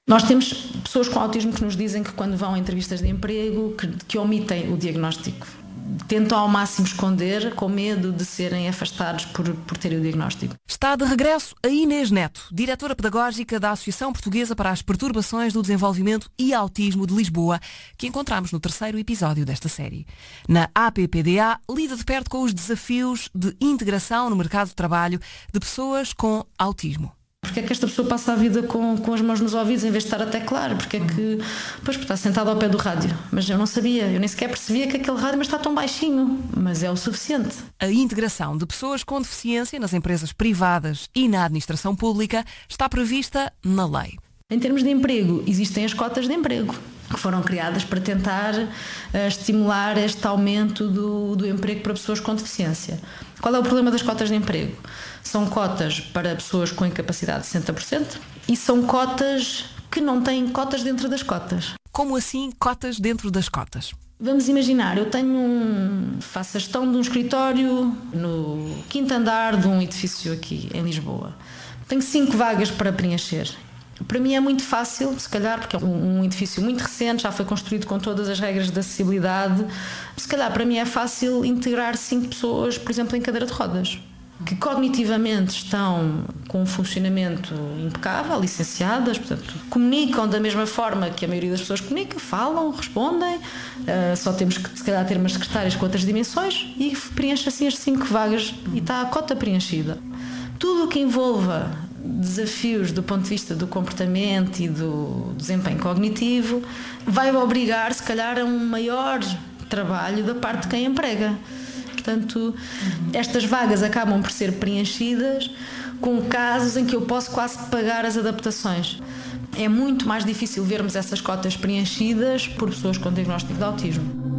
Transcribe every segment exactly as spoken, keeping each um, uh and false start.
Nós temos pessoas com autismo que nos dizem que quando vão a entrevistas de emprego que, que omitem o diagnóstico. Tentam ao máximo esconder, com medo de serem afastados por, por terem o diagnóstico. Está de regresso a Inês Neto, diretora pedagógica da Associação Portuguesa para as Perturbações do Desenvolvimento e Autismo de Lisboa, que encontramos no terceiro episódio desta série. Na A P P D A, lida de perto com os desafios de integração no mercado de trabalho de pessoas com autismo. Porque é que esta pessoa passa a vida com, com as mãos nos ouvidos em vez de estar a teclar? Porque é que... Pois, porque está sentado ao pé do rádio. Mas eu não sabia, eu nem sequer percebia que aquele rádio mas está tão baixinho. Mas é o suficiente. A integração de pessoas com deficiência nas empresas privadas e na administração pública está prevista na lei. Em termos de emprego, existem as cotas de emprego, que foram criadas para tentar uh, estimular este aumento do, do emprego para pessoas com deficiência. Qual é o problema das cotas de emprego? São cotas para pessoas com incapacidade de sessenta por cento e são cotas que não têm cotas dentro das cotas. Como assim cotas dentro das cotas? Vamos imaginar, eu tenho um, faço a gestão de um escritório no quinto andar de um edifício aqui em Lisboa. Tenho cinco vagas para preencher. Para mim é muito fácil, se calhar, porque é um, um edifício muito recente, já foi construído com todas as regras de acessibilidade. Se calhar para mim é fácil integrar cinco pessoas, por exemplo, em cadeira de rodas, que cognitivamente estão com um funcionamento impecável, licenciadas, portanto, comunicam da mesma forma que a maioria das pessoas comunica, falam, respondem, uh, só temos que, se calhar, ter umas secretárias com outras dimensões e preenche assim as cinco vagas e está a cota preenchida. Tudo o que envolva desafios do ponto de vista do comportamento e do desempenho cognitivo vai obrigar, se calhar, a um maior trabalho da parte de quem emprega. Portanto, estas vagas acabam por ser preenchidas com casos em que eu posso quase pagar as adaptações. É muito mais difícil vermos essas cotas preenchidas por pessoas com diagnóstico de autismo.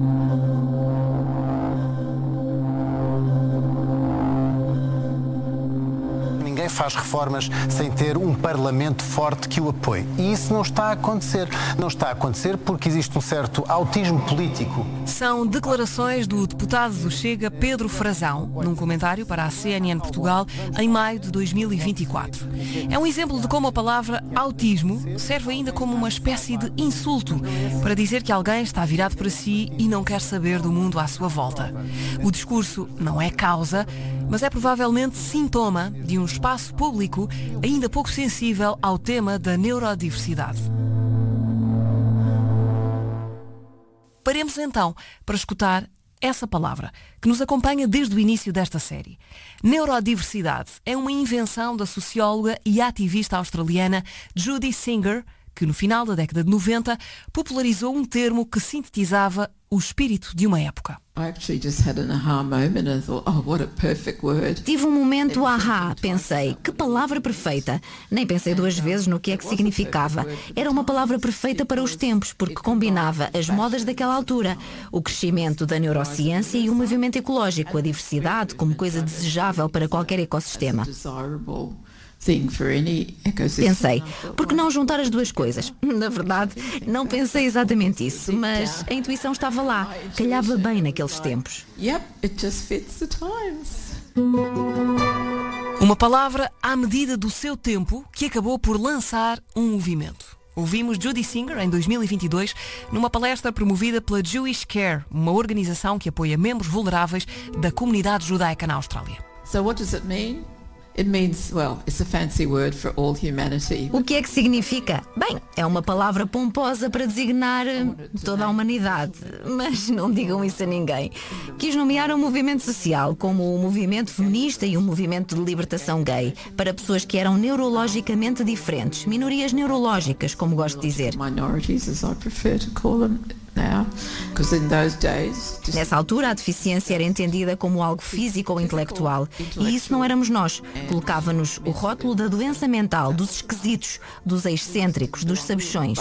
Ninguém faz reformas sem ter um Parlamento forte que o apoie. E isso não está a acontecer. Não está a acontecer porque existe um certo autismo político. São declarações do deputado do Chega, Pedro Frazão, num comentário para a C N N Portugal em maio de dois mil e vinte e quatro. É um exemplo de como a palavra autismo serve ainda como uma espécie de insulto para dizer que alguém está virado para si e não quer saber do mundo à sua volta. O discurso não é causa, mas é provavelmente sintoma de um espaço público ainda pouco sensível ao tema da neurodiversidade. Paremos então para escutar essa palavra, que nos acompanha desde o início desta série. Neurodiversidade é uma invenção da socióloga e ativista australiana Judy Singer, que no final da década de noventa popularizou um termo que sintetizava o espírito de uma época. Tive um momento ahá, pensei, que palavra perfeita. Nem pensei duas vezes no que é que significava. Era uma palavra perfeita para os tempos, porque combinava as modas daquela altura, o crescimento da neurociência e o movimento ecológico, a diversidade como coisa desejável para qualquer ecossistema. Pensei, por que não juntar as duas coisas? Na verdade, não pensei exatamente isso, mas a intuição estava lá, calhava bem naqueles tempos. Uma palavra à medida do seu tempo que acabou por lançar um movimento. Ouvimos Judy Singer em dois mil e vinte e dois numa palestra promovida pela Jewish Care, uma organização que apoia membros vulneráveis da comunidade judaica na Austrália. So what does it mean? It means, well, it's a fancy word for all humanity. O que é que significa? Bem, é uma palavra pomposa para designar toda a humanidade, mas não digam isso a ninguém. Quis nomear um movimento social como o movimento feminista e o movimento de libertação gay, para pessoas que eram neurologicamente diferentes, minorias neurológicas, como gosto de dizer. Minorities, as I prefer to call them. Nessa altura, a deficiência era entendida como algo físico ou intelectual, e isso não éramos nós. Colocava-nos o rótulo da doença mental, dos esquisitos, dos excêntricos, dos sabichões.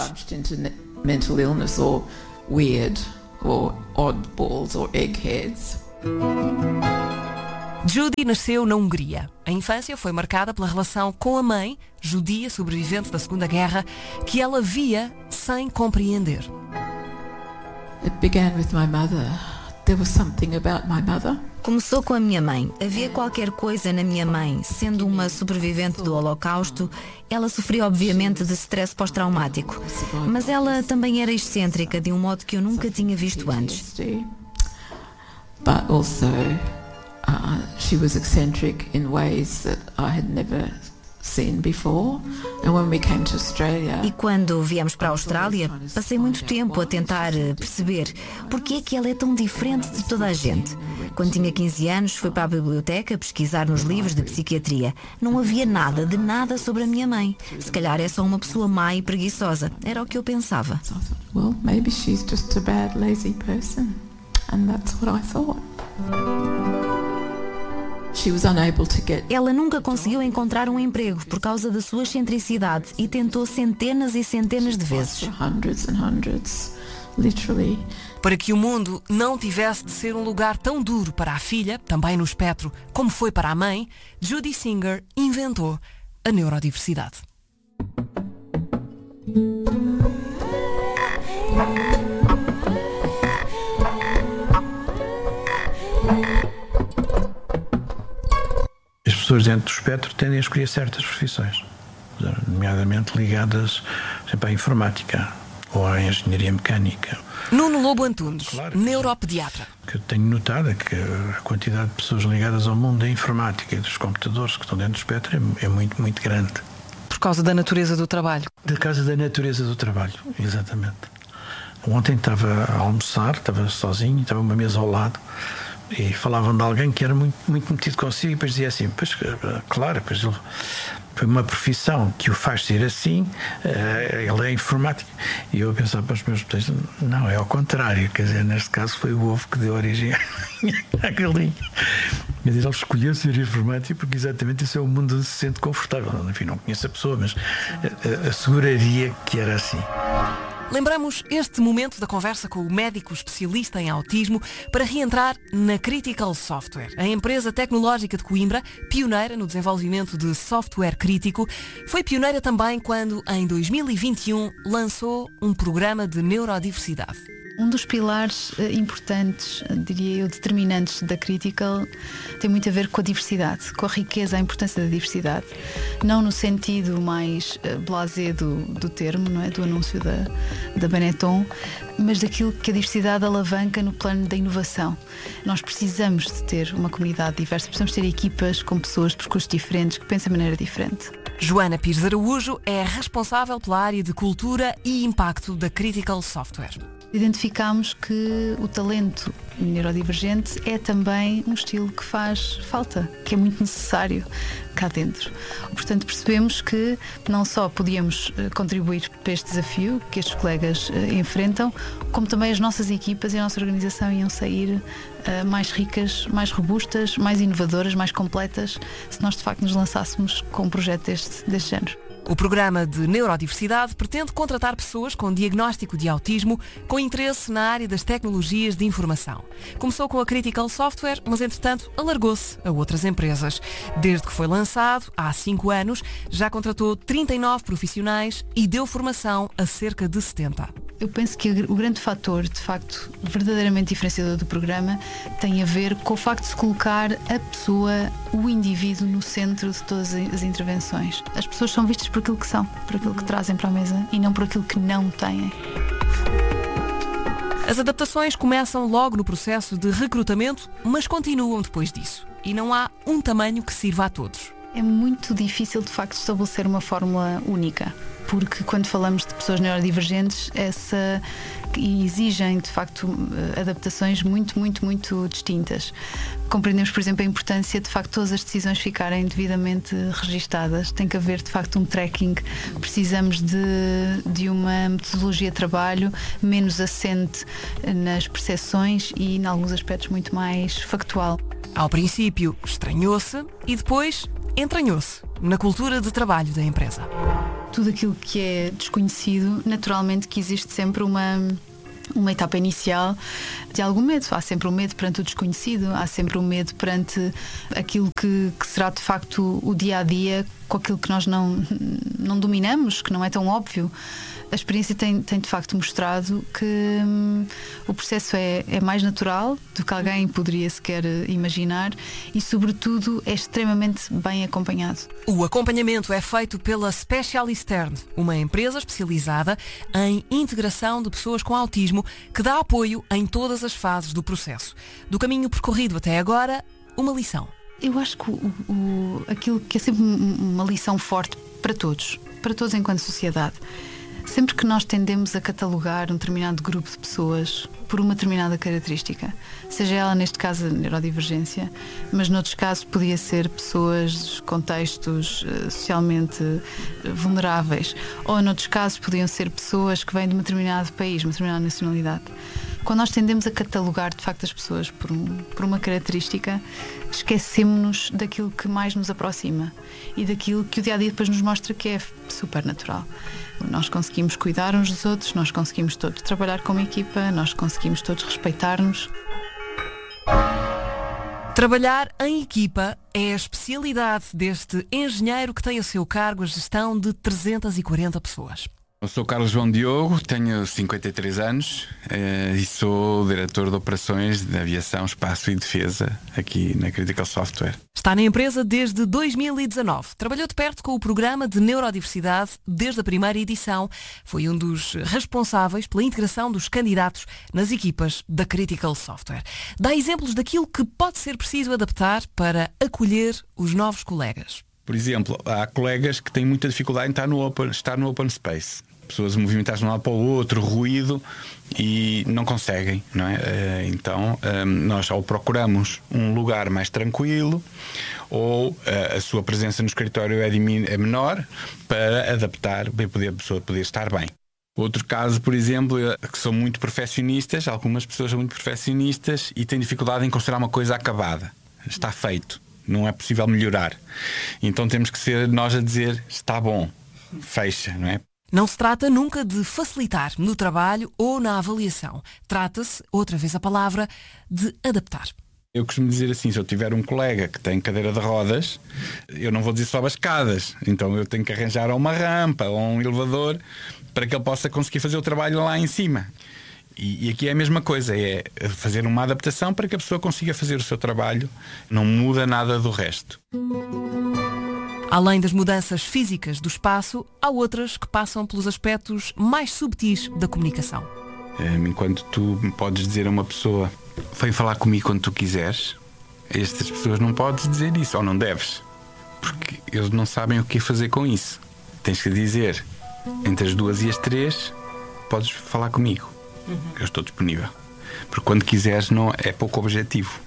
Judy nasceu na Hungria. A infância foi marcada pela relação com a mãe, judia sobrevivente da Segunda Guerra, que ela via sem compreender. It began with my mother There was something about my mother. Começou com a minha mãe. Havia qualquer coisa na minha mãe. Sendo uma sobrevivente do Holocausto, ela sofria obviamente de stress pós-traumático. Mas ela também era excêntrica de um modo que eu nunca tinha visto antes. But also, uh, she was eccentric in ways that I had never seen before. And when we came to Australia, e quando viemos para a Austrália, passei muito tempo a tentar perceber porque é que ela é tão diferente de toda a gente. Quando tinha quinze anos, fui para a biblioteca pesquisar nos livros de psiquiatria. Não havia nada, de nada sobre a minha mãe. Se calhar é só uma pessoa má e preguiçosa. Era o que eu pensava. So I thought, well, maybe she's just a bad, lazy person. And that's what I thought. She was unable to get... Ela nunca conseguiu encontrar um emprego por causa da sua excentricidade e tentou centenas e centenas de vezes. Hundreds and hundreds, literally. Para que o mundo não tivesse de ser um lugar tão duro para a filha, também no espectro, como foi para a mãe, Judy Singer inventou a neurodiversidade. As pessoas dentro do espectro tendem a escolher certas profissões, nomeadamente ligadas, por exemplo, à informática ou à engenharia mecânica. Nuno Lobo Antunes, claro, neuropediatra. O que eu tenho notado é que a quantidade de pessoas ligadas ao mundo da informática e dos computadores que estão dentro do espectro é, é muito, muito grande. Por causa da natureza do trabalho. Por causa da natureza do trabalho, exatamente. Ontem estava a almoçar, estava sozinho, estava uma mesa ao lado, e falavam de alguém que era muito, muito metido consigo, e depois dizia assim, pois, claro, pois ele, foi uma profissão que o faz ser assim, ele é informático. E eu pensava para os meus botões, não, é ao contrário, quer dizer, neste caso foi o ovo que deu origem à galinha. Quer dizer, ele escolheu ser informático porque exatamente esse é o mundo onde se sente confortável. Enfim, não conheço a pessoa, mas asseguraria que era assim. Lembramos este momento da conversa com o médico especialista em autismo para reentrar na Critical Software. A empresa tecnológica de Coimbra, pioneira no desenvolvimento de software crítico, foi pioneira também quando, em dois mil e vinte e um, lançou um programa de neurodiversidade. Um dos pilares uh, importantes, diria eu, determinantes da Critical tem muito a ver com a diversidade, com a riqueza, a importância da diversidade. Não no sentido mais uh, blasé do, do termo, não é? Do anúncio da, da Benetton, mas daquilo que a diversidade alavanca no plano da inovação. Nós precisamos de ter uma comunidade diversa, precisamos ter equipas com pessoas de percursos diferentes, que pensam de maneira diferente. Joana Pires Araújo é responsável pela área de cultura e impacto da Critical Software. Identificámos que o talento neurodivergente é também um estilo que faz falta, que é muito necessário cá dentro. Portanto, percebemos que não só podíamos contribuir para este desafio que estes colegas enfrentam, como também as nossas equipas e a nossa organização iam sair mais ricas, mais robustas, mais inovadoras, mais completas, se nós de facto nos lançássemos com um projeto deste, deste género. O programa de neurodiversidade pretende contratar pessoas com diagnóstico de autismo com interesse na área das tecnologias de informação. Começou com a Critical Software, mas entretanto alargou-se a outras empresas. Desde que foi lançado, há cinco anos, já contratou trinta e nove profissionais e deu formação a cerca de setenta. Eu penso que o grande fator, de facto, verdadeiramente diferenciador do programa tem a ver com o facto de se colocar a pessoa, o indivíduo, no centro de todas as intervenções. As pessoas são vistas por aquilo que são, por aquilo que trazem para a mesa e não por aquilo que não têm. As adaptações começam logo no processo de recrutamento, mas continuam depois disso. E não há um tamanho que sirva a todos. É muito difícil, de facto, estabelecer uma fórmula única, porque quando falamos de pessoas neurodivergentes, essa exigem, de facto, adaptações muito, muito, muito distintas. Compreendemos, por exemplo, a importância, de facto, todas as decisões ficarem devidamente registadas. Tem que haver, de facto, um tracking. Precisamos de, de uma metodologia de trabalho menos assente nas percepções e, em alguns aspectos, muito mais factual. Ao princípio, estranhou-se e depois entranhou-se na cultura de trabalho da empresa. Tudo aquilo que é desconhecido, naturalmente que existe sempre uma, uma etapa inicial de algum medo. Há sempre um medo perante o desconhecido, há sempre um medo perante aquilo que, que será de facto o dia a dia com aquilo que nós não, não dominamos, que não é tão óbvio. A experiência tem, tem de facto mostrado que hum, o processo é, é mais natural do que alguém poderia sequer imaginar e, sobretudo, é extremamente bem acompanhado. O acompanhamento é feito pela Specialistern, uma empresa especializada em integração de pessoas com autismo que dá apoio em todas as fases do processo. Do caminho percorrido até agora, uma lição. Eu acho que o, o, aquilo que é sempre uma lição forte para todos, para todos enquanto sociedade. Sempre que nós tendemos a catalogar um determinado grupo de pessoas por uma determinada característica, seja ela neste caso a neurodivergência, mas noutros casos podia ser pessoas de contextos uh, socialmente uh, vulneráveis, ou noutros casos podiam ser pessoas que vêm de um determinado país, uma determinada nacionalidade. Quando nós tendemos a catalogar de facto as pessoas por, um, por uma característica, esquecemos-nos daquilo que mais nos aproxima e daquilo que o dia-a-dia depois nos mostra que é super natural. Nós conseguimos cuidar uns dos outros, nós conseguimos todos trabalhar como equipa, nós conseguimos todos respeitar-nos. Trabalhar em equipa é a especialidade deste engenheiro que tem a seu cargo a gestão de trezentas e quarenta pessoas. Eu sou Carlos João Diogo, tenho cinquenta e três anos eh, e sou diretor de operações de aviação, espaço e defesa aqui na Critical Software. Está na empresa desde dois mil e dezanove. Trabalhou de perto com o programa de neurodiversidade desde a primeira edição. Foi um dos responsáveis pela integração dos candidatos nas equipas da Critical Software. Dá exemplos daquilo que pode ser preciso adaptar para acolher os novos colegas. Por exemplo, há colegas que têm muita dificuldade em estar no open, estar no open space. Pessoas movimentar-se de um lado para o outro, ruído, e não conseguem, não é? Então, nós ou procuramos um lugar mais tranquilo, ou a sua presença no escritório é menor, para adaptar, para poder, a pessoa poder estar bem. Outro caso, por exemplo, que são muito perfeccionistas, algumas pessoas são muito perfeccionistas e têm dificuldade em considerar uma coisa acabada. Está feito, não é possível melhorar. Então temos que ser nós a dizer, está bom, fecha, não é? Não se trata nunca de facilitar no trabalho ou na avaliação. Trata-se, outra vez a palavra, de adaptar. Eu costumo dizer assim, se eu tiver um colega que tem cadeira de rodas, eu não vou dizer sobe as escadas. Então eu tenho que arranjar uma rampa ou um elevador para que ele possa conseguir fazer o trabalho lá em cima. E, e aqui é a mesma coisa, é fazer uma adaptação para que a pessoa consiga fazer o seu trabalho. Não muda nada do resto. Além das mudanças físicas do espaço, há outras que passam pelos aspectos mais subtis da comunicação. Enquanto tu podes dizer a uma pessoa, vem falar comigo quando tu quiseres, a estas pessoas não podes dizer isso, ou não deves, porque eles não sabem o que fazer com isso. Tens que dizer, entre as duas e as três, podes falar comigo, uhum. Eu estou disponível. Porque quando quiseres não é pouco objetivo.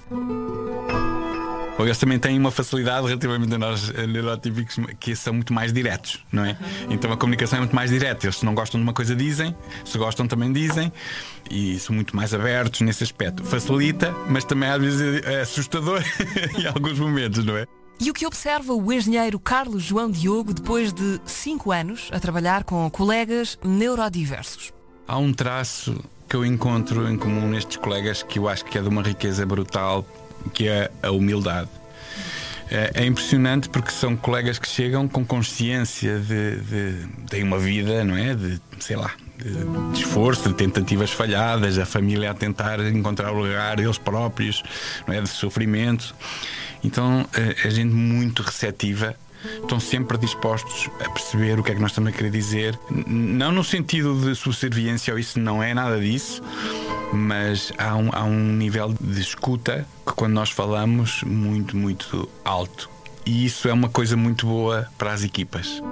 Eles também têm uma facilidade relativamente a nós neurotípicos que são muito mais diretos, não é? Então a comunicação é muito mais direta. Eles, se não gostam de uma coisa, dizem. Se gostam, também dizem. E são muito mais abertos nesse aspecto. Facilita, mas também às vezes é assustador em alguns momentos, não é? E o que observa o engenheiro Carlos João Diogo depois de cinco anos a trabalhar com colegas neurodiversos? Há um traço que eu encontro em comum nestes colegas que eu acho que é de uma riqueza brutal, que é a humildade. É, é impressionante porque são colegas que chegam com consciência de, de, de uma vida, não é? De, sei lá, de, de esforço, de tentativas falhadas, a família a tentar encontrar o lugar eles próprios, não é? De sofrimento. Então é, é gente muito receptiva. Estão sempre dispostos a perceber o que é que nós estamos a querer dizer. Não no sentido de subserviência, ou isso não é nada disso, mas há um, há um nível de escuta que quando nós falamos muito, muito alto. E isso é uma coisa muito boa para as equipas.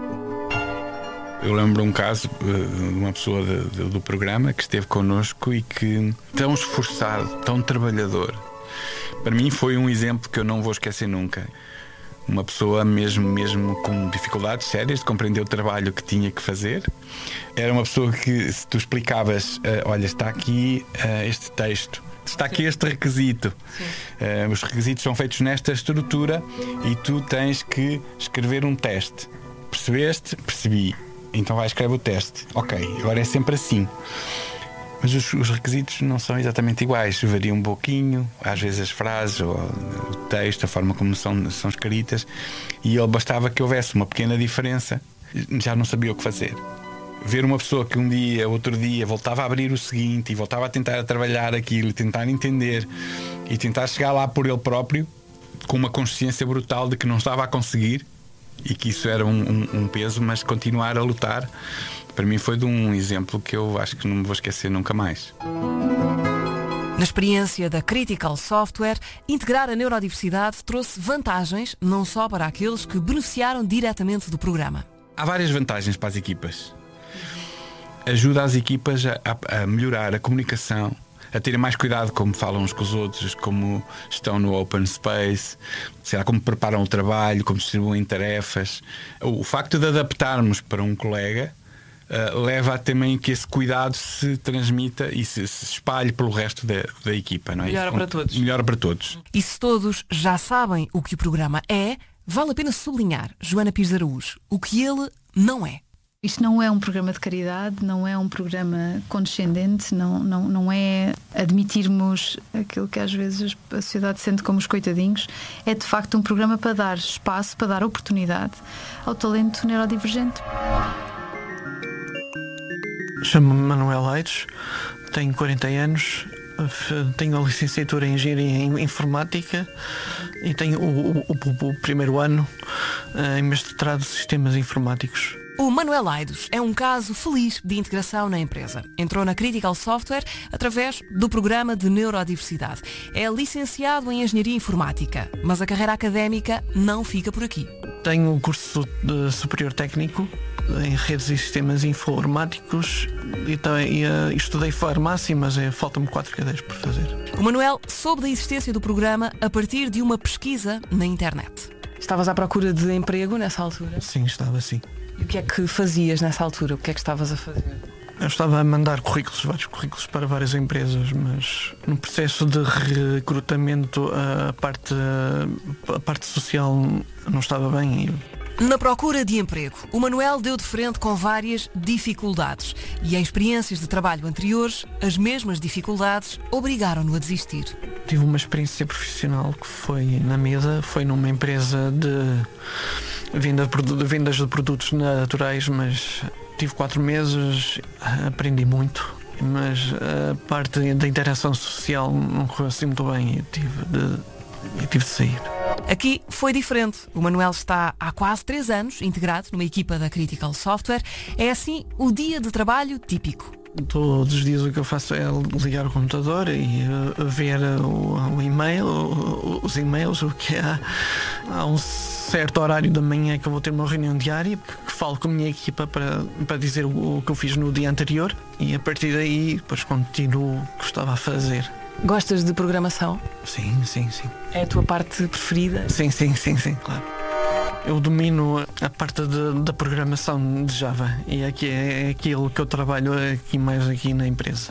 Eu lembro um caso de uma pessoa de, de, do programa que esteve connosco e que tão esforçado, tão trabalhador. Para mim foi um exemplo que eu não vou esquecer nunca. Uma pessoa mesmo, mesmo com dificuldades sérias de compreender o trabalho que tinha que fazer. Era uma pessoa que, se tu explicavas, uh, olha, está aqui uh, este texto, está aqui este requisito, uh, os requisitos são feitos nesta estrutura e tu tens que escrever um teste. Percebeste? Percebi. Então vai escrever o teste. Ok, agora é sempre assim. Mas os, os requisitos não são exatamente iguais, variam um pouquinho, às vezes as frases, ou o texto, a forma como são, são escritas, e ele bastava que houvesse uma pequena diferença, já não sabia o que fazer. Ver uma pessoa que um dia, outro dia, voltava a abrir o seguinte e voltava a tentar trabalhar aquilo, tentar entender e tentar chegar lá por ele próprio, com uma consciência brutal de que não estava a conseguir e que isso era um, um, um peso, mas continuar a lutar. Para mim foi de um exemplo que eu acho que não me vou esquecer nunca mais. Na experiência da Critical Software, integrar a neurodiversidade trouxe vantagens não só para aqueles que beneficiaram diretamente do programa. Há várias vantagens para as equipas. Ajuda as equipas a, a, a melhorar a comunicação, a terem mais cuidado como falam uns com os outros, como estão no open space, sei lá, como preparam o trabalho, como distribuem tarefas. O facto de adaptarmos para um colega Uh, leva a também que esse cuidado se transmita e se, se espalhe pelo resto da, da equipa, não é? Melhora para todos. Melhora para todos. E se todos já sabem o que o programa é, vale a pena sublinhar, Joana Pires de Araújo, o que ele não é. Isto não é um programa de caridade, não é um programa condescendente, não, não, não é admitirmos aquilo que às vezes a sociedade sente como os coitadinhos. É de facto um programa para dar espaço, para dar oportunidade ao talento neurodivergente. Chamo-me Manuel Aides, tenho quarenta anos, tenho a licenciatura em Engenharia em Informática e tenho o, o, o, o primeiro ano em mestrado de Sistemas Informáticos. O Manuel Aides é um caso feliz de integração na empresa. Entrou na Critical Software através do programa de neurodiversidade. É licenciado em Engenharia Informática, mas a carreira académica não fica por aqui. Tenho um curso de superior técnico em redes e sistemas informáticos e, também, e uh, estudei farmácia, mas uh, faltam-me quatro cadeiras por fazer. O Manuel soube da existência do programa a partir de uma pesquisa na internet. Estavas à procura de emprego nessa altura? Sim, estava sim. E o que é que fazias nessa altura? O que é que estavas a fazer? Eu estava a mandar currículos, vários currículos para várias empresas, mas no processo de recrutamento a parte, a parte social não estava bem. E... Na procura de emprego, o Manuel deu de frente com várias dificuldades e em experiências de trabalho anteriores, as mesmas dificuldades obrigaram-no a desistir. Tive uma experiência profissional que foi na mesa, foi numa empresa de venda de vendas de produtos naturais, mas tive quatro meses, aprendi muito, mas a parte da interação social não correu assim muito bem e tive de, eu tive de sair. Aqui foi diferente. O Manuel está há quase três anos integrado numa equipa da Critical Software. É assim o dia de trabalho típico. Todos os dias o que eu faço é ligar o computador e uh, ver o, o e-mail, o, os e-mails, o que há. Há um certo horário da manhã que eu vou ter uma reunião diária, que falo com a minha equipa para, para dizer o, o que eu fiz no dia anterior e a partir daí depois continuo o que estava a fazer. Gostas de programação? Sim, sim, sim. É a tua parte preferida? Sim, sim, sim, sim, claro. Eu domino a parte de, da programação de Java e aqui é aquilo que eu trabalho aqui mais aqui na empresa.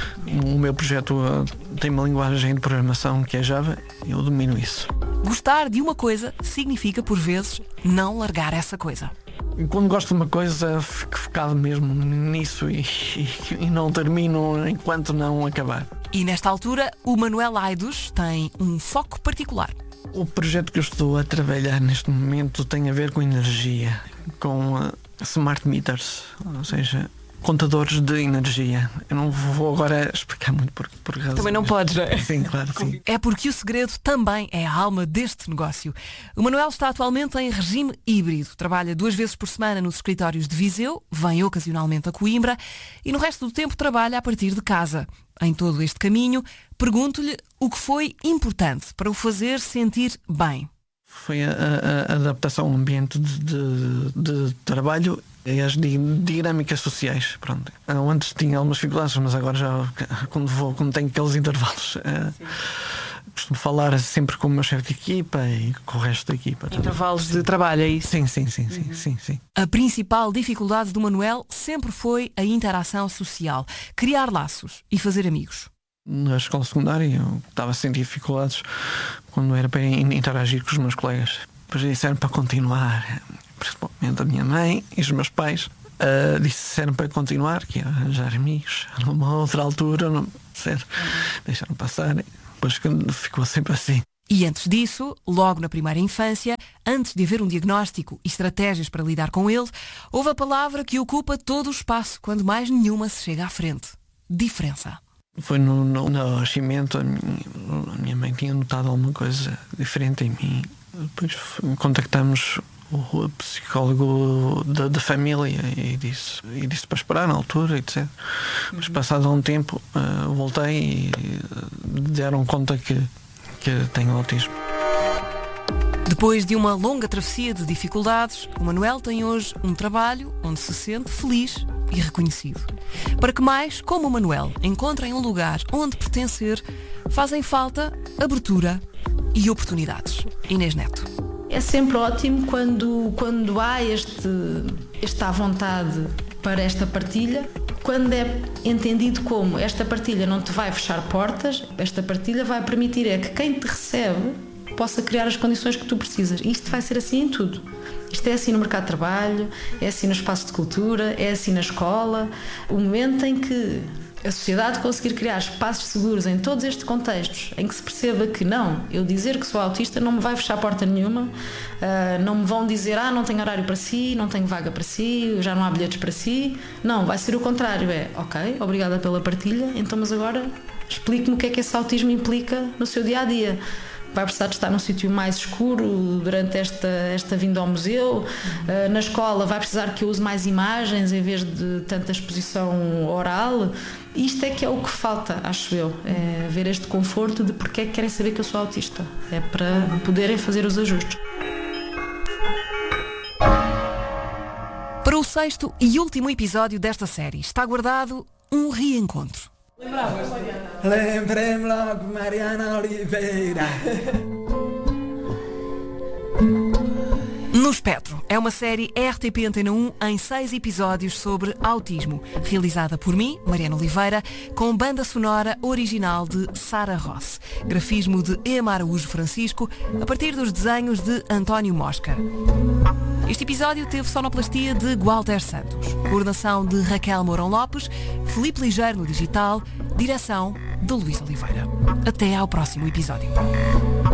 O meu projeto tem uma linguagem de programação que é Java e eu domino isso. Gostar de uma coisa significa, por vezes, não largar essa coisa. Quando gosto de uma coisa, fico focado mesmo nisso e, e, e não termino enquanto não acabar. E nesta altura, o Manuel Aides tem um foco particular. O projeto que eu estou a trabalhar neste momento tem a ver com energia, com uh, smart meters, ou seja, contadores de energia. Eu não vou agora explicar muito por, por razão. Também não podes, não é? Sim, claro, sim. É porque o segredo também é a alma deste negócio. O Manuel está atualmente em regime híbrido. Trabalha duas vezes por semana nos escritórios de Viseu, vem ocasionalmente a Coimbra e no resto do tempo trabalha a partir de casa. Em todo este caminho, pergunto-lhe o que foi importante para o fazer sentir bem. Foi a, a, a adaptação ao ambiente de, de, de trabalho e as dinâmicas sociais. Pronto. Antes tinha algumas dificuldades, mas agora já, quando vou, quando tenho aqueles intervalos, uh, costumo falar sempre com o meu chefe de equipa e com o resto da equipa. Intervalos de trabalho, é isso? Sim, sim, sim, sim, uhum. sim, sim. A principal dificuldade do Manuel sempre foi a interação social, criar laços e fazer amigos. Na escola secundária eu estava sem dificuldades quando era para interagir com os meus colegas. Depois disseram para continuar, principalmente a minha mãe e os meus pais, Uh, disseram para continuar, que ia arranjar amigos numa outra altura, não ser, deixaram passar, depois ficou sempre assim. E antes disso, logo na primeira infância, antes de haver um diagnóstico e estratégias para lidar com ele, houve a palavra que ocupa todo o espaço quando mais nenhuma se chega à frente: diferença. Foi no, no, no nascimento, a minha, a minha mãe tinha notado alguma coisa diferente em mim. Depois contactamos o psicólogo da, da família e disse, e disse para esperar na altura, etcétera. Mas passado um tempo uh, voltei e deram conta que, que tenho autismo. Depois de uma longa travessia de dificuldades, o Manuel tem hoje um trabalho onde se sente feliz e reconhecido. Para que mais, como o Manuel, encontrem um lugar onde pertencer, fazem falta abertura e oportunidades. Inês Neto. É sempre ótimo quando, quando há este, esta vontade para esta partilha, quando é entendido como esta partilha não te vai fechar portas, esta partilha vai permitir é que quem te recebe possa criar as condições que tu precisas. E isto vai ser assim em tudo. Isto é assim no mercado de trabalho, é assim no espaço de cultura, é assim na escola. O momento em que a sociedade conseguir criar espaços seguros em todos estes contextos, em que se perceba que não, eu dizer que sou autista não me vai fechar porta nenhuma, uh, não me vão dizer, ah, não tenho horário para si, não tenho vaga para si, já não há bilhetes para si. Não, vai ser o contrário, é, ok, obrigada pela partilha, então mas agora explique-me o que é que esse autismo implica no seu dia-a-dia. Vai precisar de estar num sítio mais escuro durante esta, esta vinda ao museu. Uh, na escola vai precisar que eu use mais imagens em vez de tanta exposição oral. Isto é que é o que falta, acho eu. É ver este conforto de porque é que querem saber que eu sou autista. É para poderem fazer os ajustes. Para o sexto e último episódio desta série está guardado um reencontro. Lembrem logo Mariana Oliveira. No Espectro é uma série R T P Antena um em seis episódios sobre autismo, realizada por mim, Mariana Oliveira, com banda sonora original de Sara Ross, grafismo de Ema Araújo Francisco, a partir dos desenhos de António Mosca. Este episódio teve sonoplastia de Walter Santos, coordenação de Raquel Mourão Lopes, Filipe Ligeiro no digital, direção de Luís Oliveira. Até ao próximo episódio.